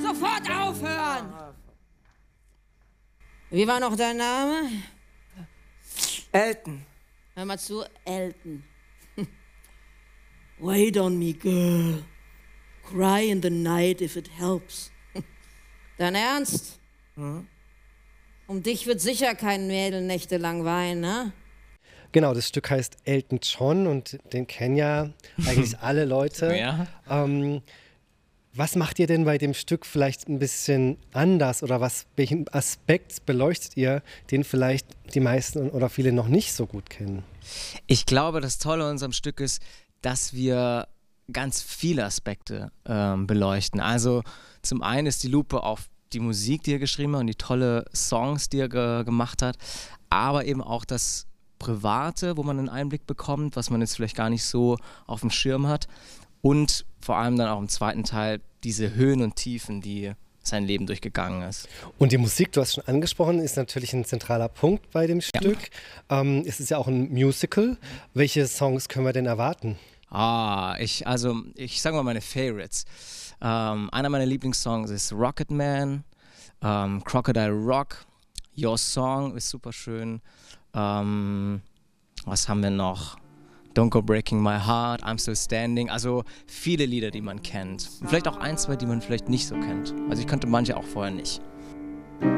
Sofort aufhören! Wie war noch dein Name? Elton. Hör mal zu, Elton. Wait on me, girl. Cry in the night if it helps. Dein Ernst? Um dich wird sicher kein Mädel nächtelang weinen, ne? Genau, das Stück heißt Elton John und den kennen ja eigentlich alle Leute. Ja. Was macht ihr denn bei dem Stück vielleicht ein bisschen anders oder welchen Aspekt beleuchtet ihr, den vielleicht die meisten oder viele noch nicht so gut kennen? Ich glaube, das Tolle an unserem Stück ist, dass wir ganz viele Aspekte beleuchten. Also zum einen ist die Lupe auf die Musik, die er geschrieben hat und die tolle Songs, die er gemacht hat, aber eben auch das Private, wo man einen Einblick bekommt, was man jetzt vielleicht gar nicht so auf dem Schirm hat. Und vor allem dann auch im zweiten Teil diese Höhen und Tiefen, die sein Leben durchgegangen ist. Und die Musik, du hast schon angesprochen, ist natürlich ein zentraler Punkt bei dem Stück. Es ist ja auch ein Musical. Welche Songs können wir denn erwarten? Ich sage mal meine Favorites. Einer meiner Lieblingssongs ist Rocket Man, Crocodile Rock, Your Song ist super schön. Was haben wir noch? Don't Go Breaking My Heart, I'm Still Standing. Also viele Lieder, die man kennt. Und vielleicht auch ein, zwei, die man vielleicht nicht so kennt. Also ich kannte manche auch vorher nicht.